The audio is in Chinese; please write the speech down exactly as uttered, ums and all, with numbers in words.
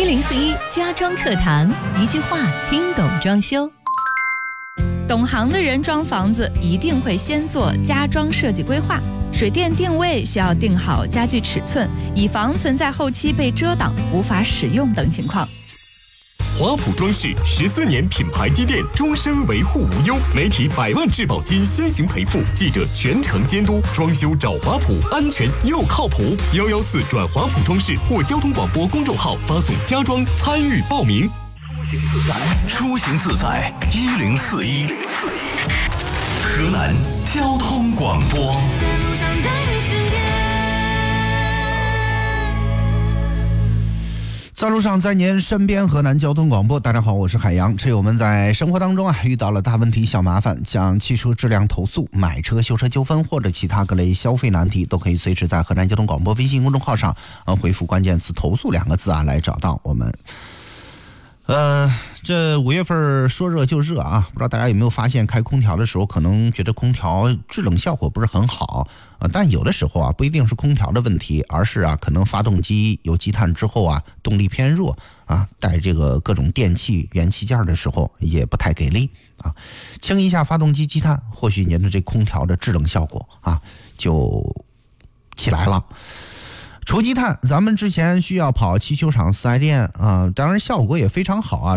零四一家装课堂，一句话听懂装修。懂行的人装房子一定会先做家装设计规划，水电定位需要定好家具尺寸，以防存在后期被遮挡无法使用等情况。 华普装饰十四年品牌积淀，终身维护无忧，媒体百万质保金先行赔付，记者全程监督，装修找华普，安全又靠谱。幺幺四转华普装饰或交通广播公众号发送家装参与报名。 出行自在一零四一，河南交通广播。 在路上，在您身边，河南交通广播。大家好，我是海洋。车友们在生活当中啊遇到了大问题、小麻烦，像汽车质量投诉、买车修车纠纷或者其他各类消费难题，都可以随时在河南交通广播微信公众号上呃回复关键词投诉两个字啊来找到我们。呃，这五月份说热就热啊，不知道大家有没有发现，开空调的时候可能觉得空调制冷效果不是很好啊，但有的时候啊不一定是空调的问题，而是啊可能发动机有积碳之后啊动力偏弱啊，带这个各种电器元器件的时候也不太给力啊，清一下发动机积碳，或许您的这空调的制冷效果啊就起来了。除积碳，咱们之前需要跑汽修厂四 S 店啊、呃，当然效果也非常好啊。